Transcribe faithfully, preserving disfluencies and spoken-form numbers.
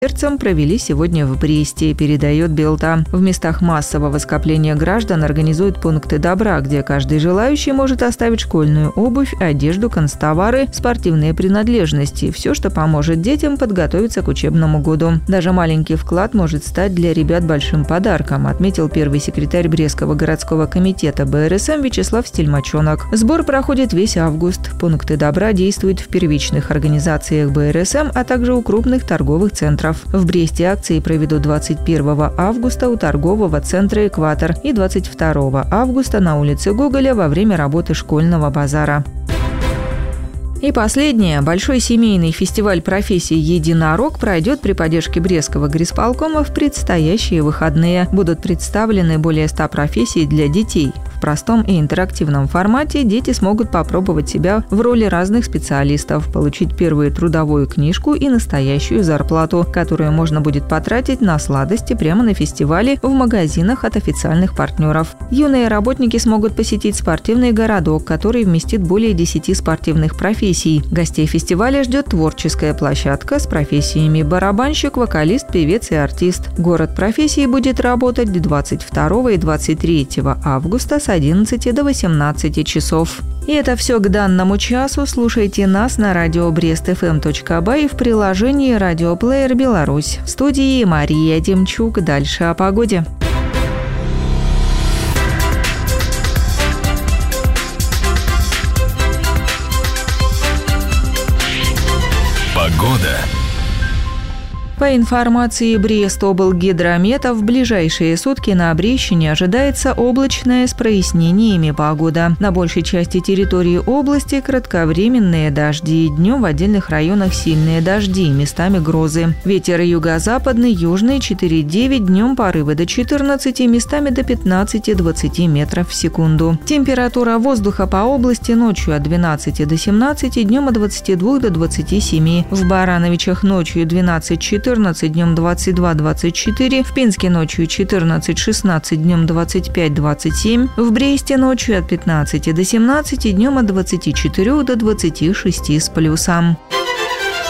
сердцем провели сегодня в Бресте, передает Белта. В местах массового скопления граждан организуют пункты добра, где каждый желающий может оставить школьную обувь, одежду, канцтовары, спортивные принадлежности – все, что поможет детям подготовиться к учебному году. Даже маленький вклад может стать для ребят большим подарком, отметил первый секретарь Брестского городского комитета бэ эр эс эм Вячеслав Стельмачонок. Сбор проходит весь август. Пункты добра действуют в первичных организациях бэ эр эс эм, а также у крупных торговых центров. В Бресте акции проведут двадцать первого августа у торгового центра «Экватор» и двадцать второго августа на улице Гоголя во время работы школьного базара. И последнее. Большой семейный фестиваль профессий «Единорог» пройдет при поддержке Брестского горисполкома в предстоящие выходные. Будут представлены более ста профессий для детей. В простом и интерактивном формате дети смогут попробовать себя в роли разных специалистов, получить первую трудовую книжку и настоящую зарплату, которую можно будет потратить на сладости прямо на фестивале в магазинах от официальных партнеров. Юные работники смогут посетить спортивный городок, который вместит более десяти спортивных профессий. Гостей фестиваля ждет творческая площадка с профессиями барабанщик, вокалист, певец и артист. Город профессий будет работать двадцать второго и двадцать третьего августа с одиннадцати до восемнадцати часов. И это все к данному часу. Слушайте нас на радио брест эф эм точка бай и в приложении «Радиоплеер Беларусь». В студии Мария Демчук. Дальше о погоде. Погода. По информации Брестоблгидромета, в ближайшие сутки на Брестщине ожидается облачная с прояснениями погода. На большей части территории области кратковременные дожди. Днем в отдельных районах сильные дожди, местами грозы. Ветер юго-западный, южный четыре девять, днем порывы до четырнадцати, местами до пятнадцати-двадцати метров в секунду. Температура воздуха по области ночью от двенадцати до семнадцати, днем от двадцати двух до двадцати семи. В Барановичах ночью двенадцать-четырнадцать, днем двадцать два двадцать четыре, в Пинске ночью четырнадцать-шестнадцать, днем двадцать пять двадцать семь, в Бресте ночью от пятнадцати до семнадцати, днем от двадцати четырёх до двадцати шести с плюсом.